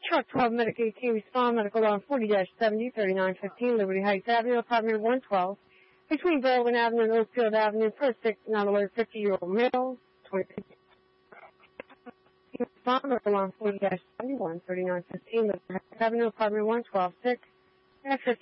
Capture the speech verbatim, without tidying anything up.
Truck twelve Medical E T respond medical on forty seventy thirty-nine fifteen Liberty Heights Avenue, apartment one twelve, between Berwyn Avenue and Oakfield Avenue, per six, non-alert fifty-year-old male, twenty respond medical on forty seventy-one thirty-nine fifteen Liberty Heights Avenue, apartment one twelve, six,